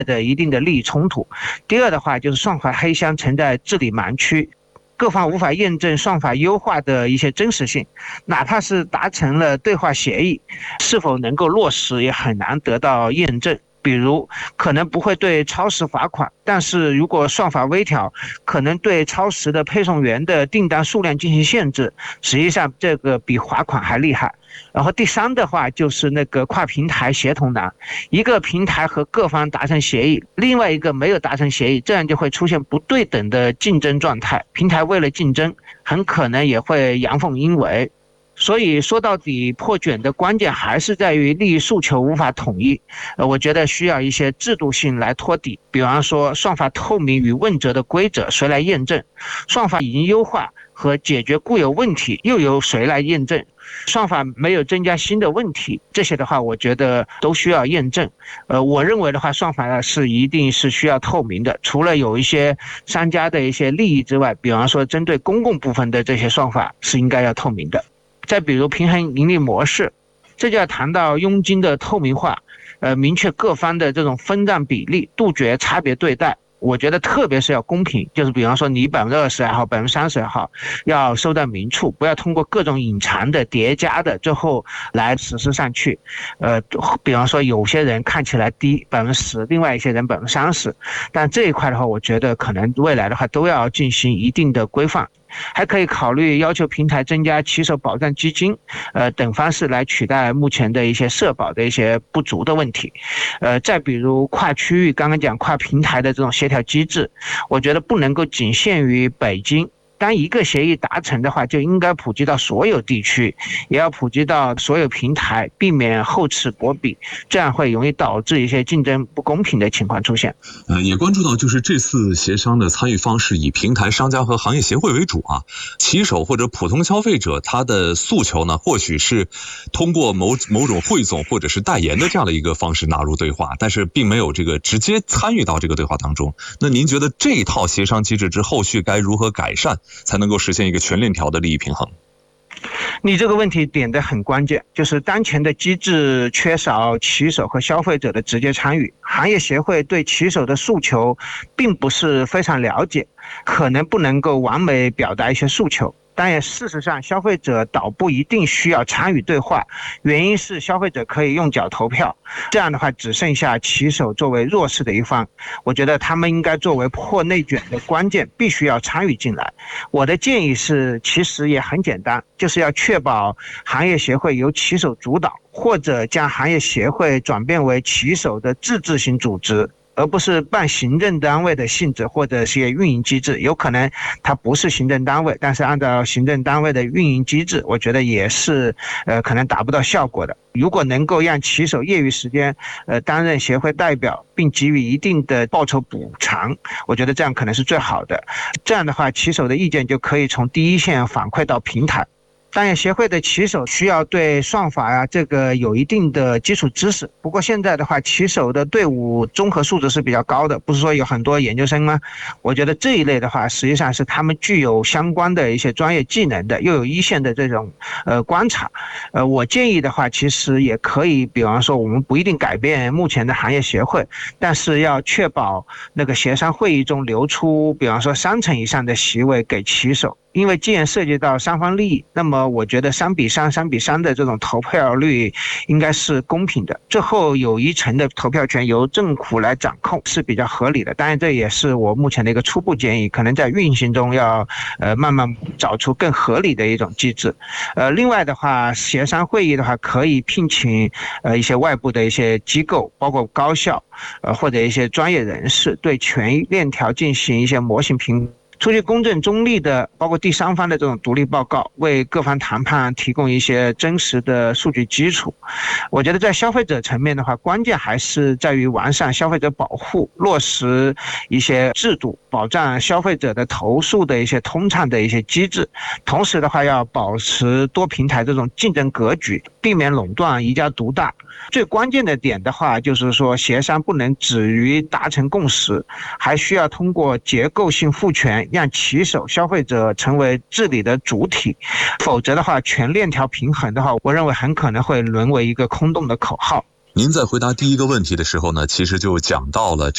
的一定的利益冲突。第二的话就是双法黑箱存在治理盲区，各方无法验证双法优化的一些真实性，哪怕是达成了对话协议，是否能够落实也很难得到验证。比如可能不会对超时罚款，但是如果算法微调，可能对超时的配送员的订单数量进行限制，实际上这个比罚款还厉害。然后第三的话就是那个跨平台协同难，一个平台和各方达成协议，另外一个没有达成协议，这样就会出现不对等的竞争状态，平台为了竞争很可能也会阳奉阴违。所以说到底，破卷的关键还是在于利益诉求无法统一。我觉得需要一些制度性来托底，比方说算法透明与问责的规则谁来验证？算法已经优化和解决固有问题又由谁来验证？算法没有增加新的问题，这些的话我觉得都需要验证。我认为的话，算法是一定是需要透明的，除了有一些商家的一些利益之外，比方说针对公共部分的这些算法是应该要透明的。再比如平衡盈利模式，这就要谈到佣金的透明化，明确各方的这种分账比例，杜绝差别对待。我觉得特别是要公平，就是比方说你20%也好，30%也好，要收到明处，不要通过各种隐藏的叠加的最后来实施上去。比方说有些人看起来低10%，另外一些人30%，但这一块的话，我觉得可能未来的话都要进行一定的规范。还可以考虑要求平台增加骑手保障基金，等方式来取代目前的一些社保的一些不足的问题。再比如跨区域，刚刚讲跨平台的这种协调机制，我觉得不能够仅限于北京。当一个协议达成的话，就应该普及到所有地区，也要普及到所有平台，避免厚此薄彼，这样会容易导致一些竞争不公平的情况出现。 也关注到就是这次协商的参与方式以平台商家和行业协会为主啊，骑手或者普通消费者他的诉求呢，或许是通过某种汇总或者是代言的这样的一个方式纳入对话，但是并没有这个直接参与到这个对话当中。那您觉得这一套协商机制之后续该如何改善，才能够实现一个全链条的利益平衡？ 你这个问题点得很关键，就是当前的机制缺少骑手和消费者的直接参与，行业协会对骑手的诉求并不是非常了解，可能不能够完美表达一些诉求。但也事实上，消费者倒不一定需要参与对话，原因是消费者可以用脚投票，这样的话只剩下骑手作为弱势的一方，我觉得他们应该作为破内卷的关键，必须要参与进来。我的建议是，其实也很简单，就是要确保行业协会由骑手主导，或者将行业协会转变为骑手的自治型组织，而不是半行政单位的性质或者是运营机制。有可能它不是行政单位，但是按照行政单位的运营机制，我觉得也是可能达不到效果的。如果能够让骑手业余时间担任协会代表，并给予一定的报酬补偿，我觉得这样可能是最好的。这样的话，骑手的意见就可以从第一线反馈到平台。当然协会的骑手需要对算法这个有一定的基础知识，不过现在的话，骑手的队伍综合素质是比较高的，不是说有很多研究生吗？我觉得这一类的话，实际上是他们具有相关的一些专业技能的，又有一线的这种观察。我建议的话，其实也可以，比方说我们不一定改变目前的行业协会，但是要确保那个协商会议中留出，比方说30%以上的席位给骑手。因为既然涉及到双方利益，那么我觉得3:3的这种投票率应该是公平的，最后有1成的投票权由政府来掌控是比较合理的。当然这也是我目前的一个初步建议，可能在运行中要慢慢找出更合理的一种机制。另外的话，协商会议的话可以聘请一些外部的一些机构，包括高校或者一些专业人士，对全链条进行一些模型评估，出具公正中立的包括第三方的这种独立报告，为各方谈判提供一些真实的数据基础。我觉得在消费者层面的话，关键还是在于完善消费者保护，落实一些制度，保障消费者的投诉的一些通畅的一些机制。同时的话，要保持多平台这种竞争格局，避免垄断一家独大。最关键的点的话，就是说协商不能止于达成共识，还需要通过结构性赋权，让骑手、消费者成为治理的主体。否则的话，全链条平衡的话，我认为很可能会沦为一个空洞的口号。 您在回答第一个问题的时候呢，其实就讲到了